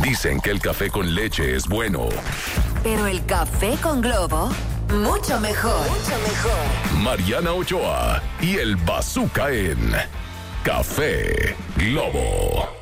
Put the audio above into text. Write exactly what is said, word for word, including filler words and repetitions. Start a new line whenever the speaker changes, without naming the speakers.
Dicen que el café con leche es bueno.
Pero el café con Globo, mucho mejor. Mucho mejor.
Mariana Ochoa y el Bazooka en Café Globo.